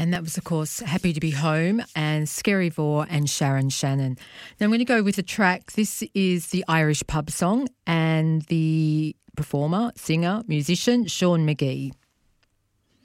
And that was, of course, Happy to Be Home and Scary Vore and Sharon Shannon. Now I'm going to go with a track. This is the Irish pub song and the performer, singer, musician, Sean McGee.